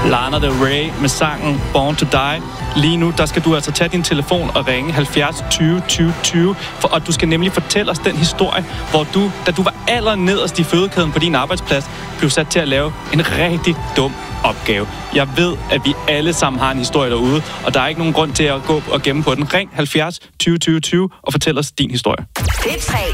Lana Del Rey med sangen Born to Die. Lige nu, der skal du altså tage din telefon og ringe 70 20 20 20, og du skal nemlig fortælle os den historie, hvor du, da du var allernederst i fødekæden på din arbejdsplads, blev sat til at lave en rigtig dum opgave. Jeg ved, at vi alle sammen har en historie derude, og der er ikke nogen grund til at gå og gemme på den. Ring 70 20 20 20 og fortæl os din historie. P3